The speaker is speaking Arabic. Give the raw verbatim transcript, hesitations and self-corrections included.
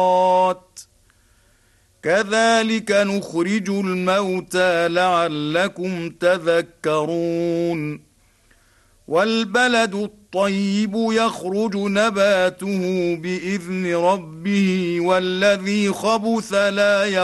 كذلك نخرج الموتى لعلكم تذكرون والبلد الطيب يخرج نباته بإذن ربه والذي خبث لا يخرج